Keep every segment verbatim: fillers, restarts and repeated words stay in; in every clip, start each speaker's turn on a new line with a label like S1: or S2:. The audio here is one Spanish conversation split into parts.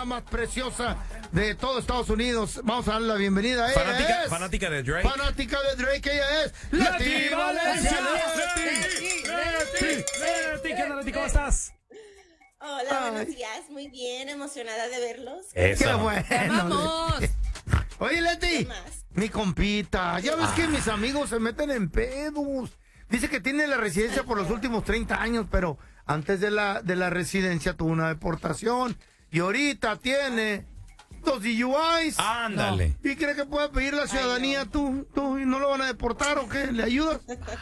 S1: hermosa, más preciosa de todo Estados Unidos. Vamos a darle la bienvenida. Ella
S2: Fanática,
S1: es
S2: fanática de Drake.
S1: Fanática de Drake, ella es Leti Valencia.
S2: Leti, Leti, Leti, ¿qué onda, Leti? ¿Cómo estás?
S3: Hola,
S1: Ay.
S3: buenos días. Muy bien, emocionada de verlos.
S2: Eso.
S1: Qué bueno.
S4: ¡Vamos!
S1: Leti. Oye, Leti,
S3: ¿Qué más?
S1: mi compita, ya ves que mis amigos se meten en pedos. Dice que tiene la residencia por los últimos treinta años, pero antes de la, de la residencia tuvo una deportación y ahorita tiene dos D U Is.
S2: Ándale.
S1: ¿Y cree que puede pedir la ciudadanía tú, tú y no lo van a deportar o qué? ¿Le ayudas?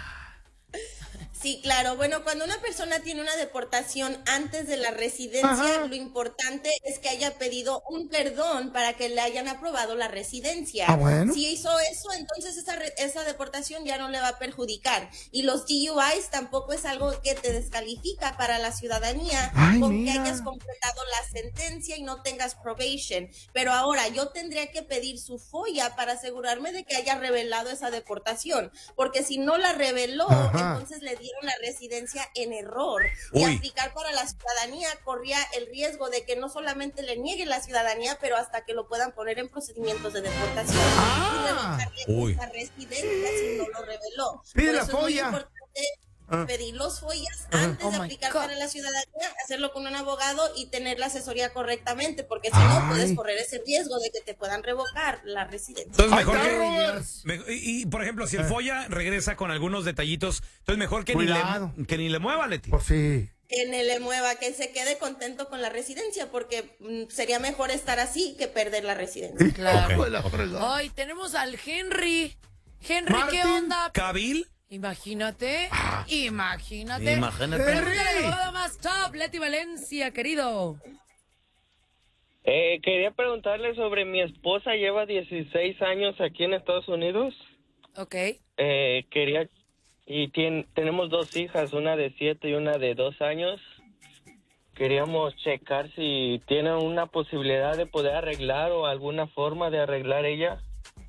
S3: Sí, claro. Bueno, cuando una persona tiene una deportación antes de la residencia,
S1: Ajá.
S3: lo importante es que haya pedido un perdón para que le hayan aprobado la residencia.
S1: Ah, bueno.
S3: Si hizo eso, entonces esa, re- esa deportación ya no le va a perjudicar. Y los D U Is tampoco es algo que te descalifica para la ciudadanía,
S1: Ay,
S3: con
S1: mira.
S3: que hayas completado la sentencia y no tengas probation. Pero ahora yo tendría que pedir su folla para asegurarme de que haya revelado esa deportación, porque si no la reveló,
S1: Ajá.
S3: entonces le dieron la residencia en error. Y
S2: Uy.
S3: aplicar para la ciudadanía corría el riesgo de que no solamente le nieguen la ciudadanía, pero hasta que lo puedan poner en procedimientos de deportación
S1: Ah.
S3: y revocarle
S2: Uy.
S3: esa residencia si no lo reveló.
S1: Pide
S3: Por
S1: la
S3: eso es muy
S1: folla.
S3: importante
S1: Ah.
S3: pedir los follas antes
S4: Oh
S3: de
S4: my
S3: aplicar
S4: God.
S3: para la ciudadanía, hacerlo con un abogado y tener la asesoría correctamente, porque si no
S1: Ay.
S3: puedes correr ese riesgo de que te puedan revocar la residencia.
S2: Entonces,
S1: Ahí
S2: mejor
S1: está,
S2: que...
S1: Robert.
S2: me- y, y, por ejemplo, si el folla regresa con algunos detallitos, entonces mejor que, ni
S1: Cuidado.
S2: le, que ni le mueva, Leti.
S1: Pues sí.
S3: Que ne le mueva, que se quede contento con la residencia, porque mm, sería mejor estar así que perder la residencia.
S4: Claro.
S1: Hijo de la fregada.
S4: Hoy tenemos al Henry. Henry, ¿qué
S1: Martín.
S4: onda?
S2: ¿Cabil?
S4: Imagínate, imagínate.
S2: Imagínate.
S4: Pregúntale a la abogada más top, Leti Valencia, querido.
S5: Eh, quería preguntarle sobre mi esposa, lleva dieciséis años aquí en Estados Unidos.
S4: Ok.
S5: Eh, quería, y tien- tenemos dos hijas, una de siete y una de dos años. Queríamos checar si tiene una posibilidad de poder arreglar o alguna forma de arreglar ella.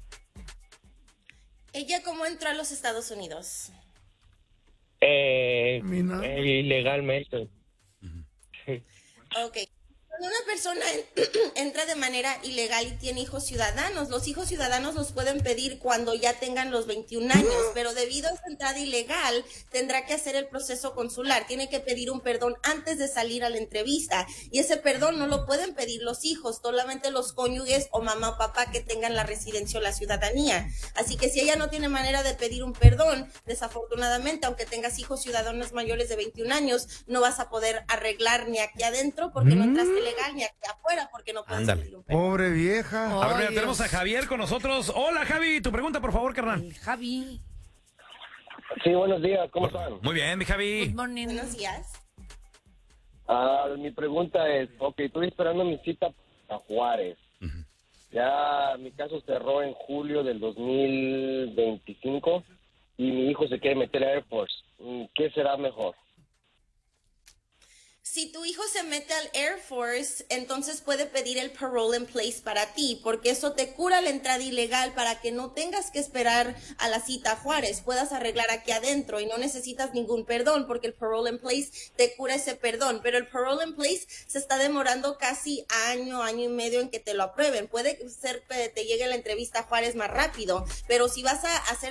S3: ¿Ella cómo entró a los Estados Unidos?
S5: Eh,
S1: Mina.
S5: eh, ilegalmente. Sí.
S3: Ok. Cuando una persona en- entra de manera ilegal y tiene hijos ciudadanos, los hijos ciudadanos los pueden pedir cuando ya tengan los veintiún años, pero debido a esa entrada ilegal tendrá que hacer el proceso consular, tiene que pedir un perdón antes de salir a la entrevista y ese perdón no lo pueden pedir los hijos, solamente los cónyuges o mamá o papá que tengan la residencia o la ciudadanía. Así que si ella no tiene manera de pedir un perdón, desafortunadamente, aunque tengas hijos ciudadanos mayores de veintiún años, no vas a poder arreglar ni aquí adentro porque no entraste legal ni aquí afuera porque no puedes
S2: Ándale.
S3: pedir un perdón.
S1: Pobre vieja.
S2: A ver,
S4: Ay,
S2: mira, tenemos a
S4: Dios.
S2: Javier con nosotros. Hola, Javi. Tu pregunta, por favor, carnal.
S4: El Javi.
S5: Sí, buenos días, ¿cómo están?
S2: Muy bien, mi Javi.
S4: Good morning.
S3: Buenos días.
S5: Ah, mi pregunta es, ok, estoy esperando mi cita a Juárez. Ya mi caso cerró en julio del dos mil veinticinco y mi hijo se quiere meter a Air Force. Mm, ¿Qué será mejor?
S3: Si tu hijo se mete al Air Force, entonces puede pedir el parole in place para ti, porque eso te cura la entrada ilegal para que no tengas que esperar a la cita a Juárez, puedas arreglar aquí adentro y no necesitas ningún perdón, porque el parole in place te cura ese perdón, pero el parole in place se está demorando casi año, año y medio en que te lo aprueben. Puede ser que te llegue la entrevista a Juárez más rápido, pero si vas a hacer